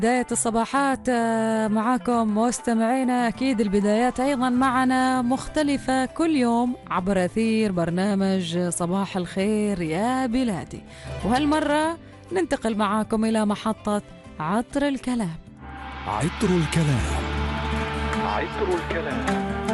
بداية الصباحات معاكم مستمعينا. أكيد البدايات أيضا معنا مختلفة كل يوم عبر أثير برنامج صباح الخير يا بلادي، وهالمرة ننتقل معاكم إلى محطة عطر الكلام. عطر الكلام. عطر الكلام.